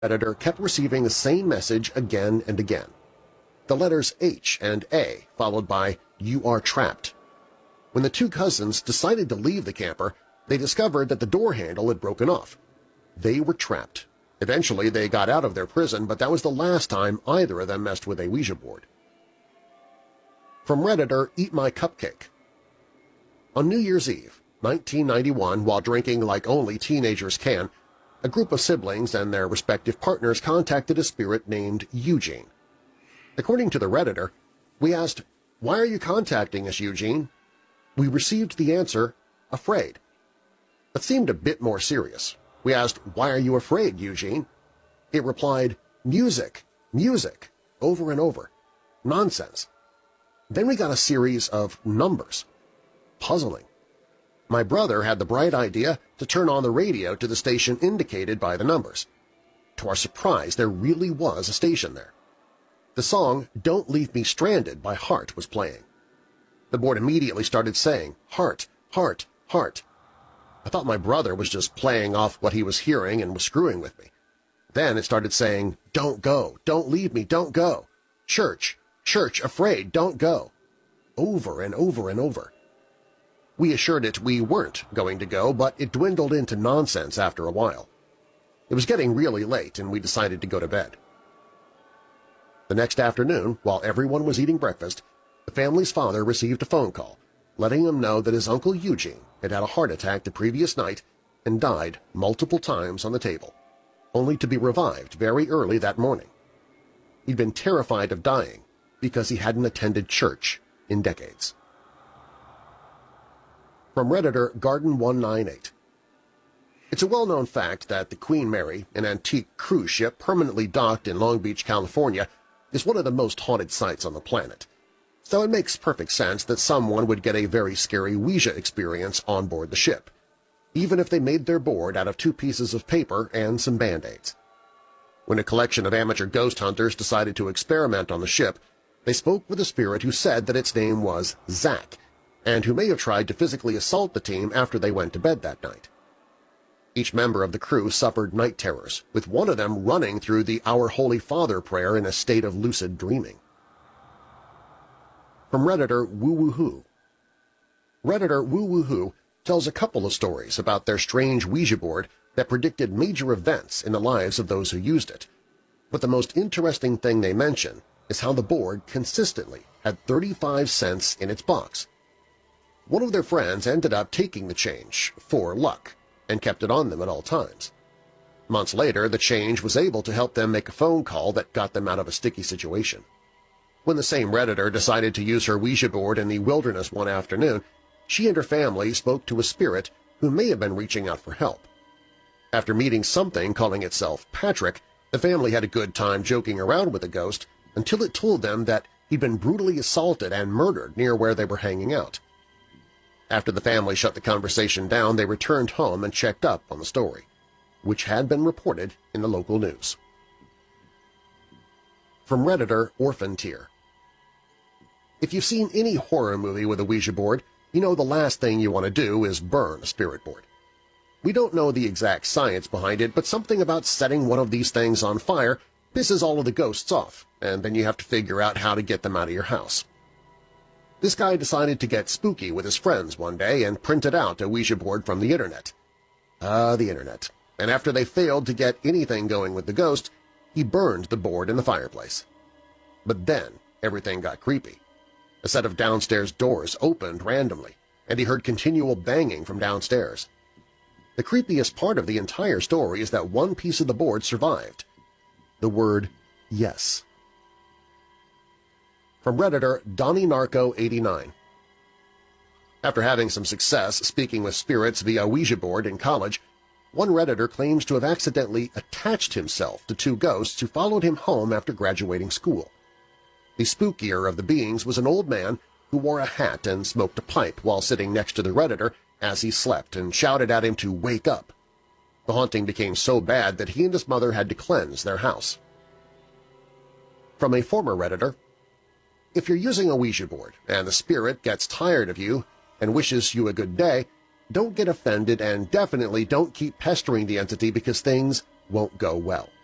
Editor kept receiving the same message again and again. The letters H and A followed by "You are trapped." When the two cousins decided to leave the camper, they discovered that the door handle had broken off. They were trapped. Eventually they got out of their prison, but that was the last time either of them messed with a Ouija board. From Redditor Eat My Cupcake. On New Year's Eve, 1991, while drinking like only teenagers can, a group of siblings and their respective partners contacted a spirit named Eugene. According to the Redditor, we asked, "Why are you contacting us, Eugene?" We received the answer, "Afraid." That seemed a bit more serious. We asked, "Why are you afraid, Eugene?" It replied, "Music, music," over and over. Nonsense. Then we got a series of numbers. Puzzling. My brother had the bright idea to turn on the radio to the station indicated by the numbers. To our surprise, there really was a station there. The song "Don't Leave Me Stranded" by Heart was playing. The board immediately started saying, "Heart, heart, heart." I thought my brother was just playing off what he was hearing and was screwing with me. Then it started saying, "Don't go, don't leave me, don't go. Church, church, afraid, don't go." Over and over and over. We assured it we weren't going to go, but it dwindled into nonsense after a while. It was getting really late, and we decided to go to bed. The next afternoon, while everyone was eating breakfast, the family's father received a phone call, letting him know that his Uncle Eugene had had a heart attack the previous night and died multiple times on the table, only to be revived very early that morning. He'd been terrified of dying because he hadn't attended church in decades. From Redditor Garden198. It's a well-known fact that the Queen Mary, an antique cruise ship permanently docked in Long Beach, California, is one of the most haunted sites on the planet. So it makes perfect sense that someone would get a very scary Ouija experience on board the ship, even if they made their board out of 2 pieces of paper and some Band-Aids. When a collection of amateur ghost hunters decided to experiment on the ship, they spoke with a spirit who said that its name was Zach, and who may have tried to physically assault the team after they went to bed that night. Each member of the crew suffered night terrors, with one of them running through the Our Holy Father prayer in a state of lucid dreaming. From Redditor Woo-Woo-Hoo. Redditor Woo-Woo-Hoo tells a couple of stories about their strange Ouija board that predicted major events in the lives of those who used it. But the most interesting thing they mention is how the board consistently had 35 cents in its box. One of their friends ended up taking the change for luck and kept it on them at all times. Months later, the change was able to help them make a phone call that got them out of a sticky situation. When the same Redditor decided to use her Ouija board in the wilderness one afternoon, she and her family spoke to a spirit who may have been reaching out for help. After meeting something calling itself Patrick, the family had a good time joking around with the ghost until it told them that he'd been brutally assaulted and murdered near where they were hanging out. After the family shut the conversation down, they returned home and checked up on the story, which had been reported in the local news. From Redditor Orphan Tear. If you've seen any horror movie with a Ouija board, you know the last thing you want to do is burn a spirit board. We don't know the exact science behind it, but something about setting one of these things on fire pisses all of the ghosts off, and then you have to figure out how to get them out of your house. This guy decided to get spooky with his friends one day and printed out a Ouija board from the internet. The internet. And after they failed to get anything going with the ghost, he burned the board in the fireplace. But then everything got creepy. A set of downstairs doors opened randomly, and he heard continual banging from downstairs. The creepiest part of the entire story is that one piece of the board survived. The word yes. From Redditor DonnieNarco89. After having some success speaking with spirits via Ouija board in college, one Redditor claims to have accidentally attached himself to 2 ghosts who followed him home after graduating school. The spookier of the beings was an old man who wore a hat and smoked a pipe while sitting next to the Redditor as he slept and shouted at him to wake up. The haunting became so bad that he and his mother had to cleanse their house. From a former Redditor, if you're using a Ouija board and the spirit gets tired of you and wishes you a good day, don't get offended and definitely don't keep pestering the entity because things won't go well.